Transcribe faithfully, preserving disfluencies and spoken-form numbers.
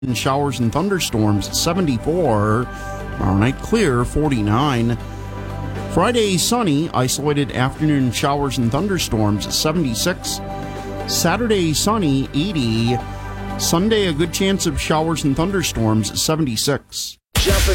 Showers and thunderstorms, seventy-four. Tomorrow night, clear, forty-nine. Friday, sunny, isolated afternoon showers and thunderstorms, seventy-six. Saturday, sunny, eighty. Sunday, a good chance of showers and thunderstorms, seventy-six.